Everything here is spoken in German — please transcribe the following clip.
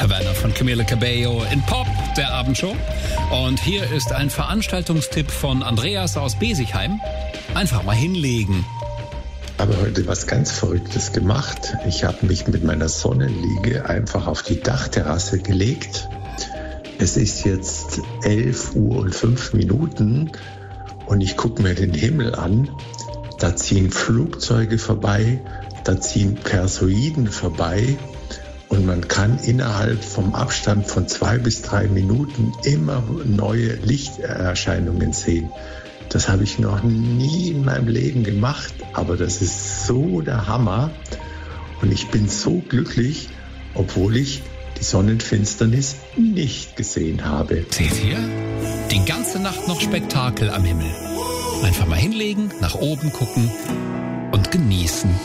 Havana von Camila Cabello in Pop, der Abendshow. Und hier ist ein Veranstaltungstipp von Andreas aus Besigheim. Einfach mal hinlegen. Habe heute was ganz Verrücktes gemacht. Ich habe mich mit meiner Sonnenliege einfach auf die Dachterrasse gelegt. Es ist jetzt 11:05 Uhr und ich gucke mir den Himmel an. Da ziehen Flugzeuge vorbei, da ziehen Perseiden vorbei und man kann innerhalb vom Abstand von 2 bis 3 Minuten immer neue Lichterscheinungen sehen. Das habe ich noch nie in meinem Leben gemacht, aber das ist so der Hammer und ich bin so glücklich, obwohl ich die Sonnenfinsternis nicht gesehen habe. Seht ihr? Die ganze Nacht noch Spektakel am Himmel. Einfach mal hinlegen, nach oben gucken und genießen.